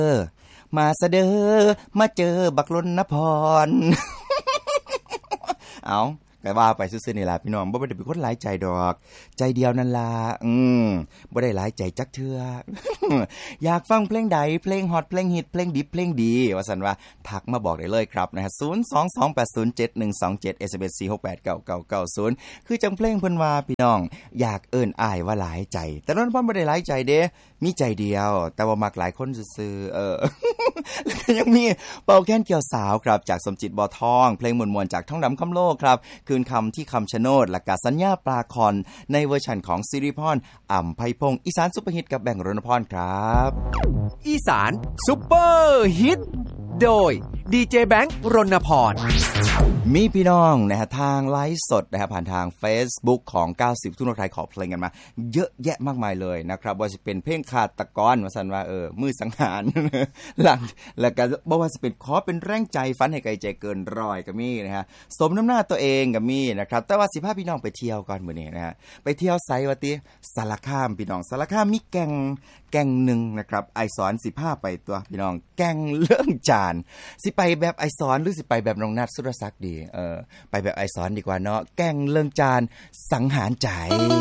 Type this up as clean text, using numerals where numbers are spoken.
มาเสดอมาเจอบักลนพร เอาก็ว่าไปซื่อๆนี่ล่ะพี่น้องบ่ได้เป็นคนหลายใจดอกใจเดียวนั่นล่ะบ่ได้หลายใจจักเทื่อ อยากฟังเพลงใดเพลงฮอตเพลงฮิตเพลงดิบเพลงดีว่าซั่นว่าทักมาบอกได้เลยครับนะฮะ022807127 SMS 4689990คือจังเพลงเพิ่นว่าพี่น้องอยากเอิ้นอ้ายว่าหลายใจแต่นั้นเพิ่นบ่ได้หลายใจเด้มีใจเดียวแต่ว่ามักหลายคนซื่อๆแล้วก็ยังมีเป่าแค้นเกี่ยวสาวครับจากสมจิตบ่อทองเพลงม่วนๆจากท้องดำคำโลกครับคืนคำที่คำชะโนดและกาสัญญาปลาคอนในเวอร์ชันของสิริพรอ่ำไพพงศ์อีสานซุปเปอร์ฮิตกับแบ่งรณพรครับอีสานซุปเปอร์ฮิตโดยดีเจแบงค์รณพรมีพี่น้องนะฮะทางไลฟ์สดนะฮะผ่านทาง Facebook ของ90ทุ่งนาไทยขอเพลงกันมาเยอะแยะมากมายเลยนะครับว่าจะเป็นเพลงขาดตะกอนว่าซั่นว่ามือสังหาร หลังแล้วก็บ่ว่าจะเป็นขอเป็นแรงใจฝันให้ไกลใจเกินร้อยก็มีนะฮะสมน้ำหน้าตัวเองก็มีนะครับแต่ว่าสิพาพี่น้องไปเที่ยวก่อนมื้อนี้นะฮะไปเที่ยวไสว่าติสารคามพี่น้องสารคามมีแก่งนึงนะครับไอสอนสิพาไปตัวพี่น้องแก่งเรื่องจานสิไปแบบไอสอนหรือสิไปแบบน้องนัทสุรศักดิ์ดีไปแบบไอสอนดีกว่าเนาะแก่งเรื่องจานสังหารใจ